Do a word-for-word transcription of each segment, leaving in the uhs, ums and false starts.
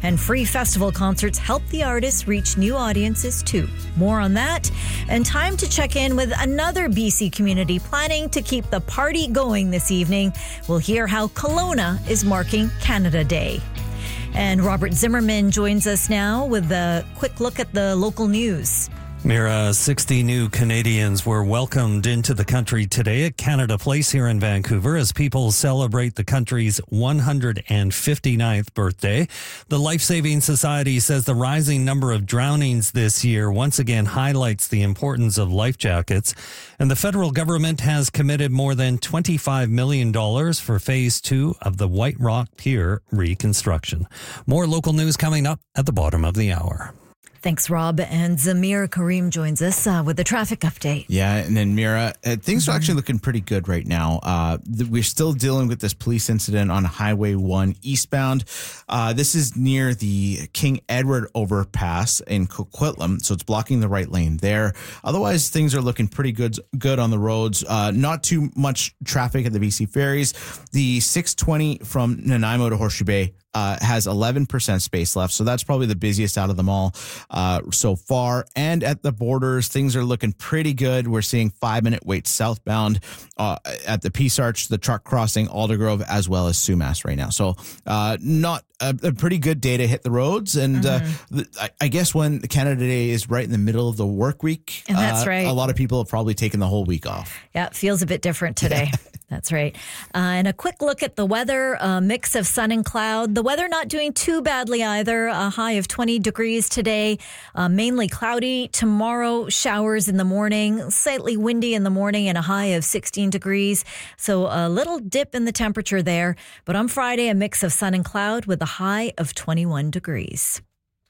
And free festival concerts help the artists reach new audiences too. More on that. And time to check in with another B C community planning to keep the party going this evening. We'll hear how Kelowna is marking Canada Day. And Robert Zimmerman joins us now with a quick look at the local news. Mira, sixty new Canadians were welcomed into the country today at Canada Place here in Vancouver as people celebrate the country's one hundred fifty-ninth birthday. The Life Saving Society says the rising number of drownings this year once again highlights the importance of life jackets. And the federal government has committed more than twenty-five million dollars for phase two of the White Rock Pier reconstruction. More local news coming up at the bottom of the hour. Thanks, Rob. And Zamir Karim joins us uh, with the traffic update. Yeah, and then Mira, uh, things mm-hmm. are actually looking pretty good right now. Uh, th- we're still dealing with this police incident on Highway one eastbound. Uh, this is near the King Edward overpass in Coquitlam, so it's blocking the right lane there. Otherwise, things are looking pretty good good on the roads. Uh, not too much traffic at the B C ferries. The six twenty from Nanaimo to Horseshoe Bay Uh, has eleven percent space left. So that's probably the busiest out of them all uh, so far. And at the borders, things are looking pretty good. We're seeing five minute waits southbound uh, at the Peace Arch, the truck crossing, Aldergrove, as well as Sumas right now. So uh, not a, a pretty good day to hit the roads. And mm-hmm. uh, I, I guess when Canada Day is right in the middle of the work week, and that's uh, right. a lot of people have probably taken the whole week off. Yeah, it feels a bit different today. Yeah. That's right. Uh, and a quick look at the weather, a mix of sun and cloud. The weather not doing too badly either. A high of twenty degrees today, uh, mainly cloudy. Tomorrow, showers in the morning, slightly windy in the morning, and a high of sixteen degrees. So a little dip in the temperature there. But on Friday, a mix of sun and cloud with a high of twenty-one degrees.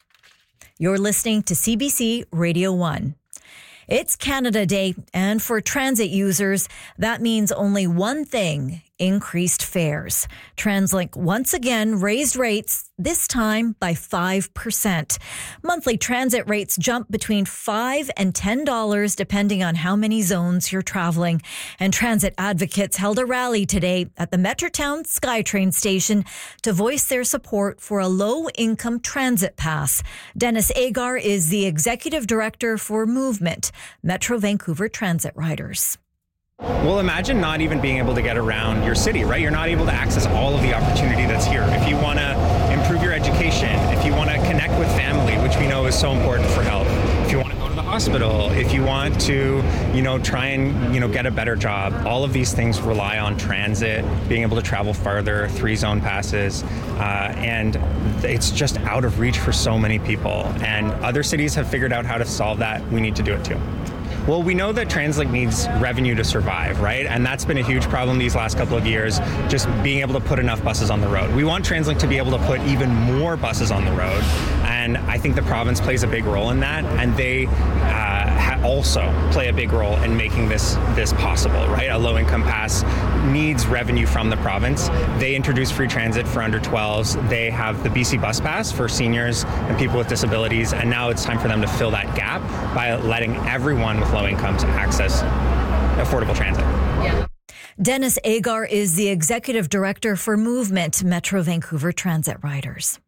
You're listening to C B C Radio one. It's Canada Day, and for transit users, that means only one thing: increased fares. TransLink once again raised rates, this time by five percent. Monthly transit rates jump between five dollars and ten dollars depending on how many zones you're traveling. And transit advocates held a rally today at the Metrotown SkyTrain station to voice their support for a low-income transit pass. Dennis Agar is the executive director for Movement, Metro Vancouver Transit Riders. Well, imagine not even being able to get around your city, right? You're not able to access all of the opportunity that's here. If you want to improve your education, if you want to connect with family, which we know is so important for health, if you want to go to the hospital, if you want to, you know, try and, you know, get a better job, all of these things rely on transit, being able to travel farther, three zone passes, uh, and it's just out of reach for so many people. And other cities have figured out how to solve that. We need to do it too. Well, we know that TransLink needs revenue to survive, right? And that's been a huge problem these last couple of years, just being able to put enough buses on the road. We want TransLink to be able to put even more buses on the road. And I think the province plays a big role in that. And they uh, ha- also play a big role in making this, this possible, right? A low-income pass needs revenue from the province. They introduced free transit for under twelves. They have the B C Bus Pass for seniors and people with disabilities. And now it's time for them to fill that gap by letting everyone with low incomes access affordable transit. Yeah. Dennis Agar is the executive director for Movement, Metro Vancouver Transit Riders.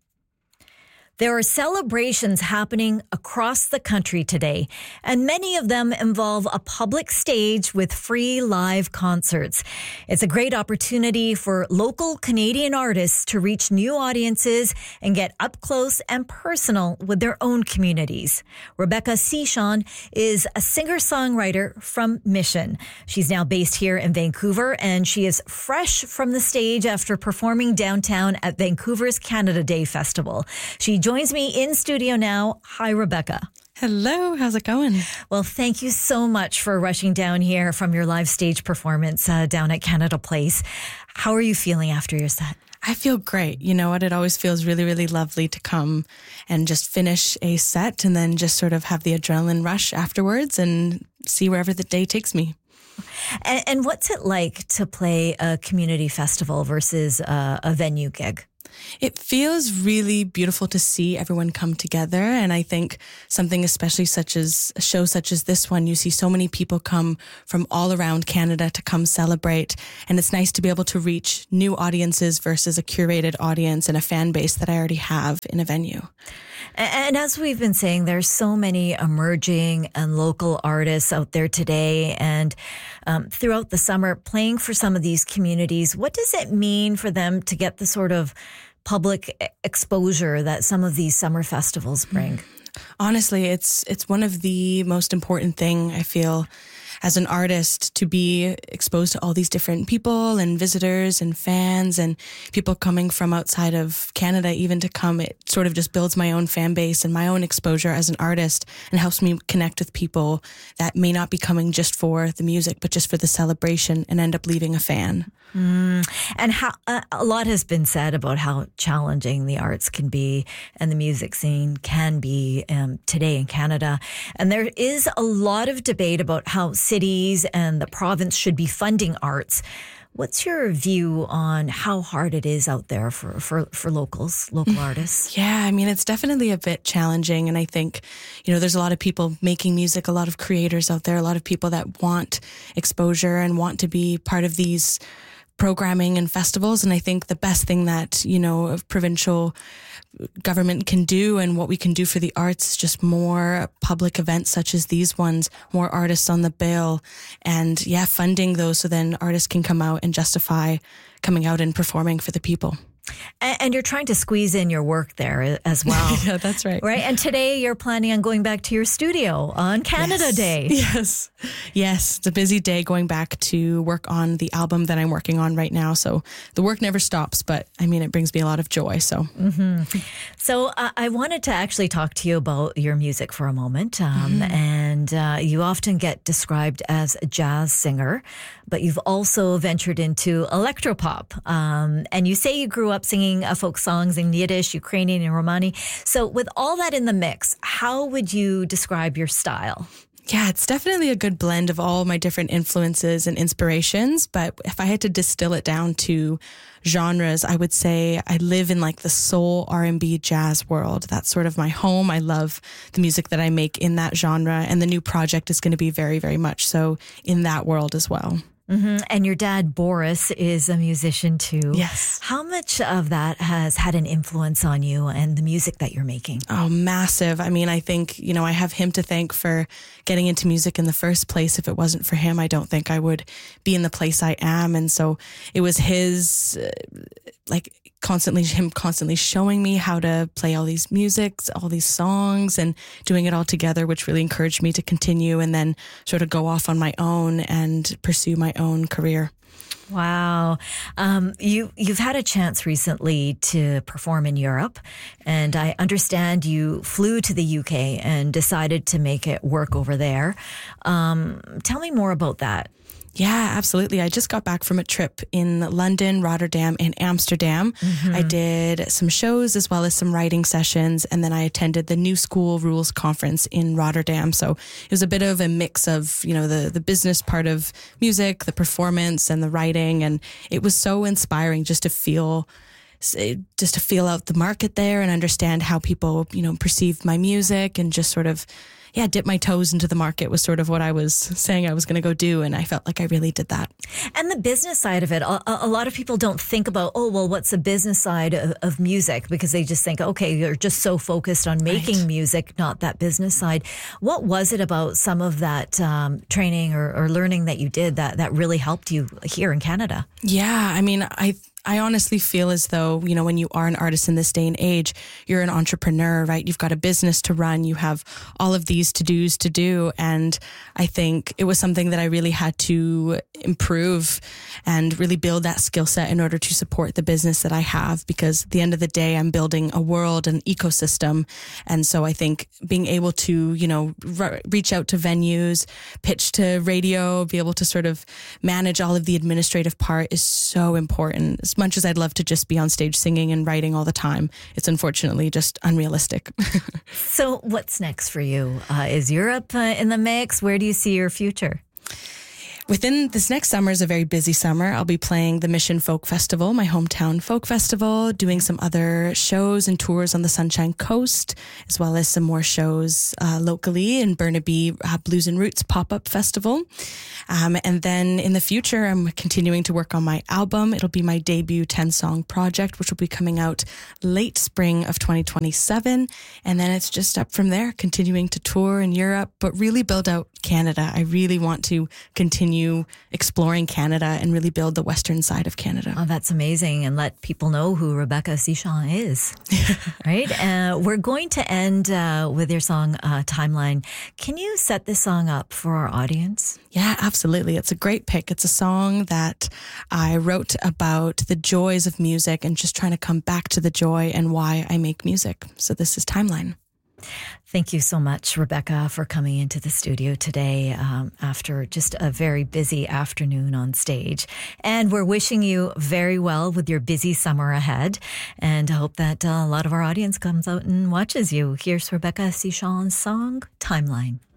There are celebrations happening across the country today, and many of them involve a public stage with free live concerts. It's a great opportunity for local Canadian artists to reach new audiences and get up close and personal with their own communities. Rebecca Seashon is a singer-songwriter from Mission. She's now based here in Vancouver, and she is fresh from the stage after performing downtown at Vancouver's Canada Day Festival. She joins me in studio now. Hi, Rebecca. Hello, how's it going? Well, thank you so much for rushing down here from your live stage performance uh, down at Canada Place. How are you feeling after your set? I feel great. You know what? It always feels really, really lovely to come and just finish a set and then just sort of have the adrenaline rush afterwards and see wherever the day takes me. And, and what's it like to play a community festival versus uh, a venue gig? It feels really beautiful to see everyone come together. And I think something especially such as a show such as this one, you see so many people come from all around Canada to come celebrate. And it's nice to be able to reach new audiences versus a curated audience and a fan base that I already have in a venue. And as we've been saying, there's so many emerging and local artists out there today. And um, throughout the summer, playing for some of these communities, what does it mean for them to get the sort of public exposure that some of these summer festivals bring? Honestly, it's it's one of the most important thing, I feel, as an artist, to be exposed to all these different people and visitors and fans and people coming from outside of Canada even to come. It sort of just builds my own fan base and my own exposure as an artist and helps me connect with people that may not be coming just for the music, but just for the celebration and end up leaving a fan. Mm. And how uh, a lot has been said about how challenging the arts can be and the music scene can be um, today in Canada. And there is a lot of debate about how cities and the province should be funding arts. What's your view on how hard it is out there for, for, for locals, local artists? Yeah, I mean, it's definitely a bit challenging. And I think, you know, there's a lot of people making music, a lot of creators out there, a lot of people that want exposure and want to be part of these programming and festivals. And I think the best thing that, you know, of provincial government can do and what we can do for the arts is just more public events such as these ones, more artists on the bill, and yeah, funding those so then artists can come out and justify coming out and performing for the people. And you're trying to squeeze in your work there as well. Yeah, that's right. Right. And today you're planning on going back to your studio on Canada yes. Day. Yes. Yes. It's a busy day going back to work on the album that I'm working on right now. So the work never stops, but I mean, it brings me a lot of joy. So, mm-hmm. so uh, I wanted to actually talk to you about your music for a moment. Um, mm-hmm. And uh, you often get described as a jazz singer, but you've also ventured into electropop. Um, and you say you grew up singing uh, folk songs in Yiddish, Ukrainian, and Romani. So with all that in the mix, how would you describe your style? Yeah, it's definitely a good blend of all my different influences and inspirations. But if I had to distill it down to genres, I would say I live in like the soul, R and B, jazz world. That's sort of my home. I love the music that I make in that genre. And the new project is going to be very, very much so in that world as well. Mm-hmm. And your dad, Boris, is a musician too. Yes. How much of that has had an influence on you and the music that you're making? Oh, massive. I mean, I think, you know, I have him to thank for getting into music in the first place. If it wasn't for him, I don't think I would be in the place I am. And so it was his, uh, like, constantly, him constantly showing me how to play all these musics, all these songs, and doing it all together, which really encouraged me to continue and then sort of go off on my own and pursue my own career. Wow. Um, you, you've had a chance recently to perform in Europe, and I understand you flew to the U K and decided to make it work over there. Um, tell me more about that. Yeah, absolutely. I just got back from a trip in London, Rotterdam, and Amsterdam. Mm-hmm. I did some shows as well as some writing sessions, and then I attended the New School Rules Conference in Rotterdam. So it was a bit of a mix of, you know, the, the business part of music, the performance, and the writing. And it was so inspiring just to feel just to feel out the market there and understand how people, you know, perceive my music and just sort of, yeah, dip my toes into the market was sort of what I was saying I was going to go do. And I felt like I really did that. And the business side of it, a, a lot of people don't think about, oh, well, what's the business side of, of music? Because they just think, okay, you're just so focused on making right. music, not that business side. What was it about some of that um, training or, or learning that you did that, that really helped you here in Canada? Yeah, I mean, I I honestly feel as though, you know, when you are an artist in this day and age, you're an entrepreneur, right? You've got a business to run. You have all of these to-dos to do. And I think it was something that I really had to improve and really build that skill set in order to support the business that I have. Because at the end of the day, I'm building a world, an ecosystem. And so I think being able to, you know, r- reach out to venues, pitch to radio, be able to sort of manage all of the administrative part is so important. As much as I'd love to just be on stage singing and writing all the time, it's unfortunately just unrealistic. So what's next for you? Uh, is Europe uh, in the mix? Where do you see your future? Within this next summer is a very busy summer. I'll be playing the Mission Folk Festival, my hometown folk festival, doing some other shows and tours on the Sunshine Coast, as well as some more shows uh, locally in Burnaby uh, Blues and Roots Pop-Up Festival. Um, and then in the future, I'm continuing to work on my album. It'll be my debut ten-song project, which will be coming out late spring of twenty twenty-seven. And then it's just up from there, continuing to tour in Europe, but really build out Canada. I really want to continue exploring Canada and really build the western side of Canada. Oh, that's amazing. And let people know who Rebecca Cichon is. Right? Uh, we're going to end uh, with your song, uh, Timeline. Can you set this song up for our audience? Yeah, absolutely. It's a great pick. It's a song that I wrote about the joys of music and just trying to come back to the joy and why I make music. So this is Timeline. Thank you so much, Rebecca, for coming into the studio today um, after just a very busy afternoon on stage. And we're wishing you very well with your busy summer ahead. And I hope that uh, a lot of our audience comes out and watches you. Here's Rebecca Cichon's song, Timeline.